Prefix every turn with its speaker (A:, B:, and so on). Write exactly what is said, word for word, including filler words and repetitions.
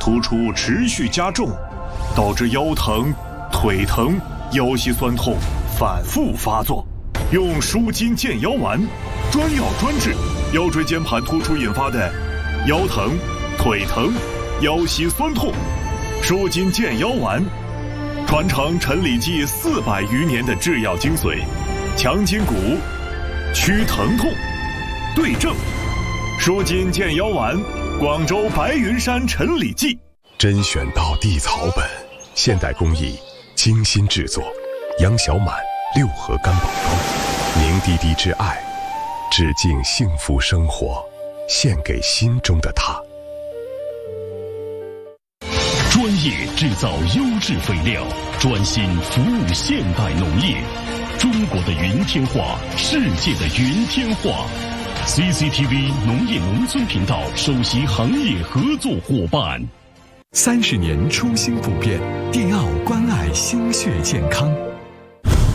A: 突出持续加重，导致腰疼、腿疼、腰膝酸痛反复发作。用舒筋健腰丸，专药专治腰椎间盘突出引发的腰疼、腿疼、腰膝酸痛。舒筋健腰丸，传承陈李济四百余年的制药精髓，强筋骨，祛疼痛，对症。舒筋健腰丸，广州白云山陈李济。
B: 甄选到地草本，现代工艺，精心制作。杨小满六合干宝膏，凝滴滴之爱，致敬幸福生活，献给心中的他。
C: 专业制造优质肥料，专心服务现代农业。中国的云天化，世界的云天化。C C T V 农业农村频道首席行业合作伙伴。
D: 三十年初心不变，迪奥关爱心血健康。